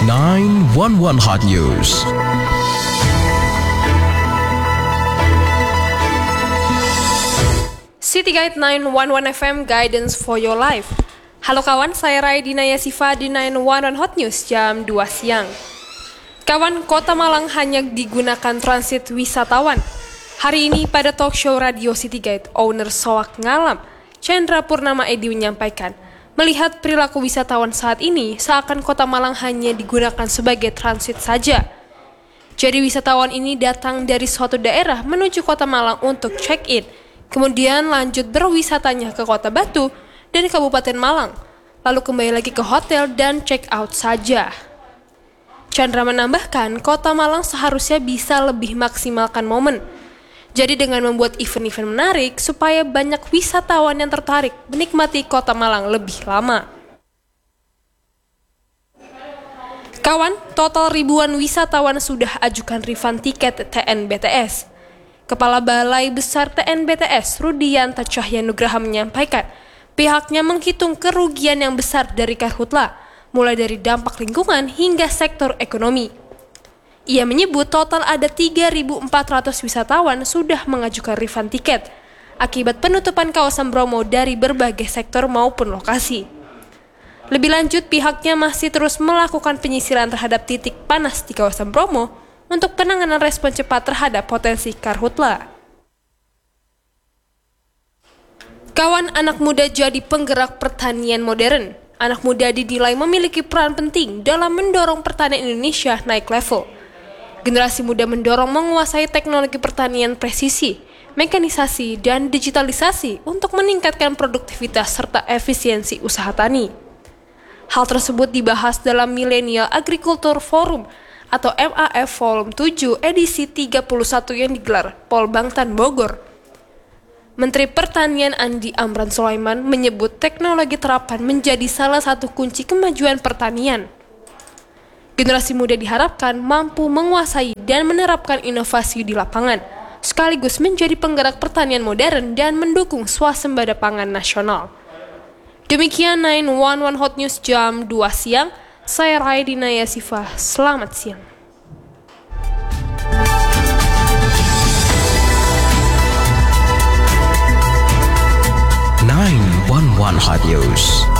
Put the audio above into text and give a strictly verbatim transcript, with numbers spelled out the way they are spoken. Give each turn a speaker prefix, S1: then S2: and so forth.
S1: nine one one Hot News.
S2: City Guide nine one one F M Guidance for Your Life. Halo kawan, saya Raidina Yasifa di nine one one Hot News jam dua siang. Kawan, Kota Malang hanya digunakan transit wisatawan. Hari ini pada talk show Radio City Guide, owner Soak Ngalam, Chandra Purnama Edi menyampaikan, melihat perilaku wisatawan saat ini, seakan Kota Malang hanya digunakan sebagai transit saja. Jadi wisatawan ini datang dari suatu daerah menuju Kota Malang untuk check-in, kemudian lanjut berwisatanya ke Kota Batu dan Kabupaten Malang, lalu kembali lagi ke hotel dan check-out saja. Chandra menambahkan, Kota Malang seharusnya bisa lebih maksimalkan momen. Jadi dengan membuat event-event menarik supaya banyak wisatawan yang tertarik menikmati Kota Malang lebih lama. Kawan, total ribuan wisatawan sudah ajukan refund tiket T N B T S. Kepala Balai Besar T N B T S, Rudianta Cahyanugraha menyampaikan, pihaknya menghitung kerugian yang besar dari Karhutla, mulai dari dampak lingkungan hingga sektor ekonomi. Ia menyebut total ada tiga ribu empat ratus wisatawan sudah mengajukan refund tiket akibat penutupan kawasan Bromo dari berbagai sektor maupun lokasi. Lebih lanjut, pihaknya masih terus melakukan penyisiran terhadap titik panas di kawasan Bromo untuk penanganan respon cepat terhadap potensi Karhutla. Kawan, anak muda jadi penggerak pertanian modern. Anak muda dinilai memiliki peran penting dalam mendorong pertanian Indonesia naik level. Generasi muda mendorong menguasai teknologi pertanian presisi, mekanisasi, dan digitalisasi untuk meningkatkan produktivitas serta efisiensi usaha tani. Hal tersebut dibahas dalam Millennial Agriculture Forum atau M A F Volume tujuh edisi tiga puluh satu yang digelar Polbangtan Bogor. Menteri Pertanian Andi Amran Sulaiman menyebut teknologi terapan menjadi salah satu kunci kemajuan pertanian. Generasi muda diharapkan mampu menguasai dan menerapkan inovasi di lapangan, sekaligus menjadi penggerak pertanian modern dan mendukung swasembada pangan nasional. Demikian nine one one Hot News jam dua siang, saya Raidina Yasifa, selamat siang.
S1: nine one one Hot News.